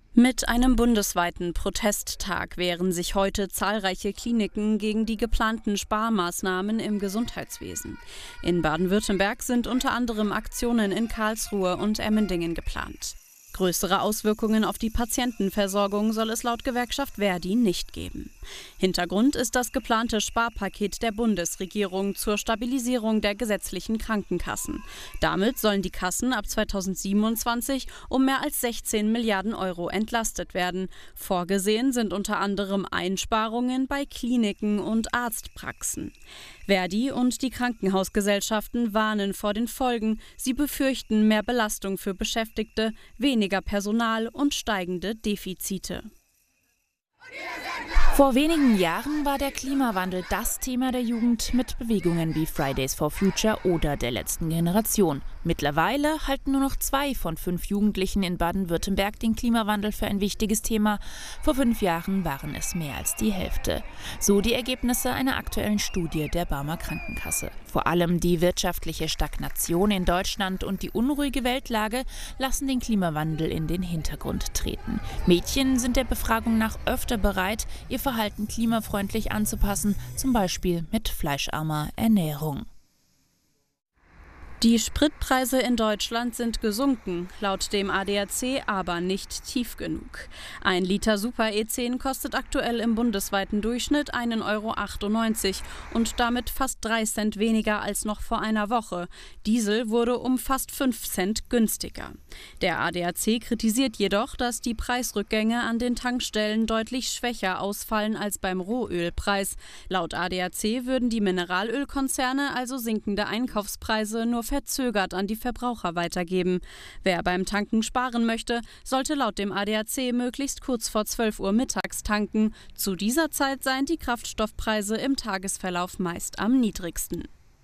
Mit einem bundesweiten Protesttag wehren sich heute zahlreiche Kliniken gegen die geplanten Sparmaßnahmen im Gesundheitswesen. In Baden-Württemberg sind unter anderem Aktionen in Karlsruhe und Emmendingen geplant. Größere Auswirkungen auf die Patientenversorgung soll es laut Gewerkschaft ver.di nicht geben. Hintergrund ist das geplante Sparpaket der Bundesregierung zur Stabilisierung der gesetzlichen Krankenkassen. Damit sollen die Kassen ab 2027 um mehr als 16 Milliarden Euro entlastet werden. Vorgesehen sind unter anderem Einsparungen bei Kliniken und Arztpraxen. ver.di und die Krankenhausgesellschaften warnen vor den Folgen. Sie befürchten mehr Belastung für Beschäftigte, weniger Personal und steigende Defizite. Vor wenigen Jahren war der Klimawandel das Thema der Jugend mit Bewegungen wie Fridays for Future oder der letzten Generation. Mittlerweile halten nur noch 2 von 5 Jugendlichen in Baden-Württemberg den Klimawandel für ein wichtiges Thema. Vor 5 Jahren waren es mehr als die Hälfte. So die Ergebnisse einer aktuellen Studie der Barmer Krankenkasse. Vor allem die wirtschaftliche Stagnation in Deutschland und die unruhige Weltlage lassen den Klimawandel in den Hintergrund treten. Mädchen sind der Befragung nach öfter bereit, ihr Verhalten klimafreundlich anzupassen, zum Beispiel mit fleischarmer Ernährung. Die Spritpreise in Deutschland sind gesunken, laut dem ADAC aber nicht tief genug. Ein Liter Super E10 kostet aktuell im bundesweiten Durchschnitt 1,98 € und damit fast 3 Cent weniger als noch vor einer Woche. Diesel wurde um fast 5 Cent günstiger. Der ADAC kritisiert jedoch, dass die Preisrückgänge an den Tankstellen deutlich schwächer ausfallen als beim Rohölpreis. Laut ADAC würden die Mineralölkonzerne also sinkende Einkaufspreise nur verzögert an die Verbraucher weitergeben. Wer beim Tanken sparen möchte, sollte laut dem ADAC möglichst kurz vor 12 Uhr mittags tanken. Zu dieser Zeit seien die Kraftstoffpreise im Tagesverlauf meist am niedrigsten.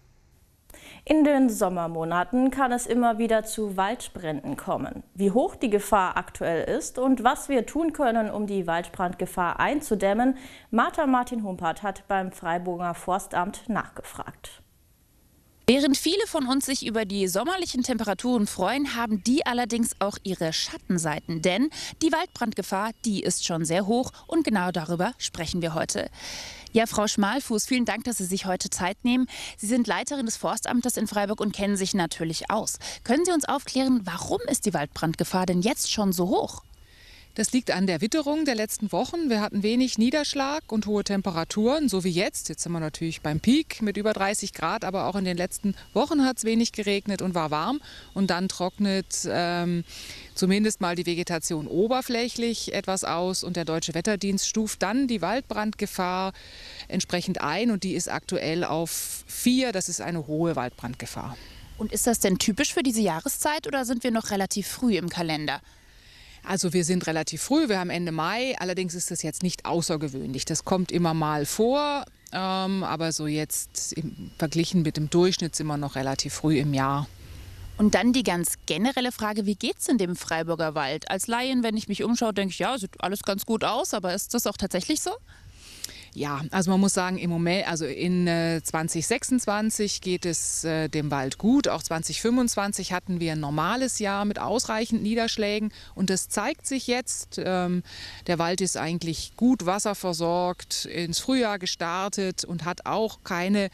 In den Sommermonaten kann es immer wieder zu Waldbränden kommen. Wie hoch die Gefahr aktuell ist und was wir tun können, um die Waldbrandgefahr einzudämmen, Martha Martin-Humpert hat beim Freiburger Forstamt nachgefragt. Während viele von uns sich über die sommerlichen Temperaturen freuen, haben die allerdings auch ihre Schattenseiten. Denn die Waldbrandgefahr, die ist schon sehr hoch und genau darüber sprechen wir heute. Ja, Frau Schmalfuß, vielen Dank, dass Sie sich heute Zeit nehmen. Sie sind Leiterin des Forstamtes in Freiburg und kennen sich natürlich aus. Können Sie uns aufklären, warum ist die Waldbrandgefahr denn jetzt schon so hoch? Das liegt an der Witterung der letzten Wochen. Wir hatten wenig Niederschlag und hohe Temperaturen, so wie jetzt. Jetzt sind wir natürlich beim Peak mit über 30 Grad, aber auch in den letzten Wochen hat es wenig geregnet und war warm. Und dann trocknet zumindest mal die Vegetation oberflächlich etwas aus. Und der Deutsche Wetterdienst stuft dann die Waldbrandgefahr entsprechend ein. Und die ist aktuell auf 4. Das ist eine hohe Waldbrandgefahr. Und ist das denn typisch für diese Jahreszeit oder sind wir noch relativ früh im Kalender? Also wir sind relativ früh, wir haben Ende Mai, allerdings ist das jetzt nicht außergewöhnlich. Das kommt immer mal vor, aber so jetzt verglichen mit dem Durchschnitt sind wir noch relativ früh im Jahr. Und dann die ganz generelle Frage, wie geht es in dem Freiburger Wald? Als Laien, wenn ich mich umschaue, denke ich, ja, sieht alles ganz gut aus, aber ist das auch tatsächlich so? Ja, also man muss sagen, im Moment, also in 2026 geht es dem Wald gut. Auch 2025 hatten wir ein normales Jahr mit ausreichend Niederschlägen. Und das zeigt sich jetzt. Der Wald ist eigentlich gut wasserversorgt, ins Frühjahr gestartet und hat auch keine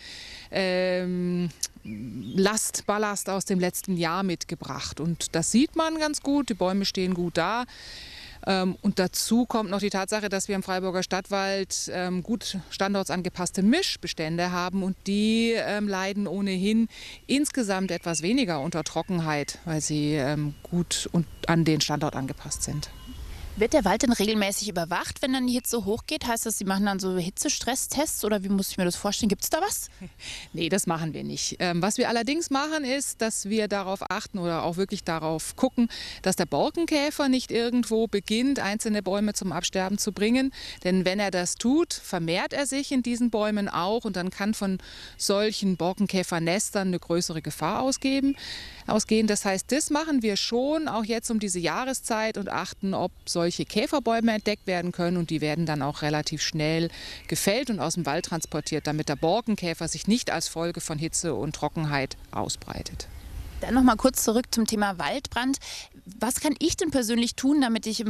Ballast aus dem letzten Jahr mitgebracht. Und das sieht man ganz gut. Die Bäume stehen gut da. Und dazu kommt noch die Tatsache, dass wir im Freiburger Stadtwald gut standortsangepasste Mischbestände haben und die leiden ohnehin insgesamt etwas weniger unter Trockenheit, weil sie gut und an den Standort angepasst sind. Wird der Wald denn regelmäßig überwacht, wenn dann die Hitze hochgeht? Heißt das, Sie machen dann so Hitzestresstests oder wie muss ich mir das vorstellen? Gibt es da was? Nee, das machen wir nicht. Was wir allerdings machen, ist, dass wir darauf achten oder auch wirklich darauf gucken, dass der Borkenkäfer nicht irgendwo beginnt, einzelne Bäume zum Absterben zu bringen. Denn wenn er das tut, vermehrt er sich in diesen Bäumen auch und dann kann von solchen Borkenkäfernestern eine größere Gefahr ausgehen. Das heißt, das machen wir schon, auch jetzt um diese Jahreszeit und achten, ob solche Käferbäume entdeckt werden können und die werden dann auch relativ schnell gefällt und aus dem Wald transportiert, damit der Borkenkäfer sich nicht als Folge von Hitze und Trockenheit ausbreitet. Dann noch mal kurz zurück zum Thema Waldbrand. Was kann ich denn persönlich tun, damit ich im